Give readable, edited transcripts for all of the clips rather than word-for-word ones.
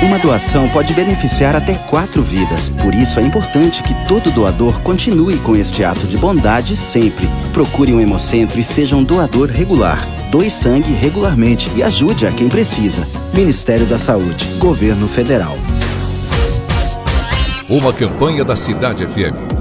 Uma doação pode beneficiar até 4 vidas. Por isso é importante que todo doador continue com este ato de bondade sempre. Procure um hemocentro e seja um doador regular. Doe sangue regularmente e ajude a quem precisa. Ministério da Saúde, Governo Federal. Uma campanha da Cidade FM.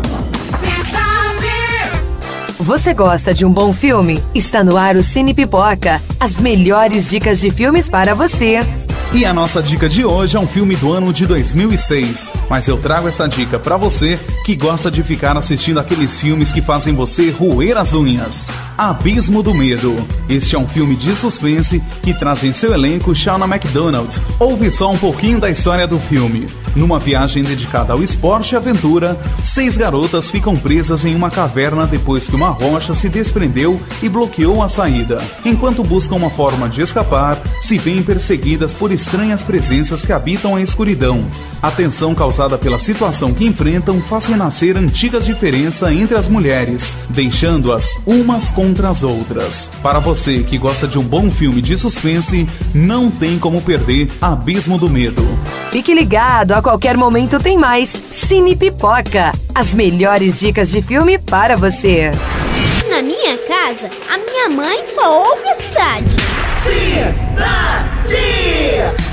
Você gosta de um bom filme? Está no ar o Cine Pipoca. As melhores dicas de filmes para você. E a nossa dica de hoje é um filme do ano de 2006. Mas eu trago essa dica pra você que gosta de ficar assistindo aqueles filmes que fazem você roer as unhas. Abismo do Medo. Este é um filme de suspense que traz em seu elenco Shauna McDonald. Ouve só um pouquinho da história do filme. Numa viagem dedicada ao esporte e aventura, 6 garotas ficam presas em uma caverna depois que uma rocha se desprendeu e bloqueou a saída. Enquanto buscam uma forma de escapar, se veem perseguidas por estranhas presenças que habitam a escuridão. A tensão causada pela situação que enfrentam faz renascer antigas diferenças entre as mulheres, deixando-as umas contra as outras. Para você que gosta de um bom filme de suspense, não tem como perder Abismo do Medo. Fique ligado, a qualquer momento tem mais Cine Pipoca. As melhores dicas de filme para você. Na minha casa, a minha mãe só ouve a cidade. Cidade!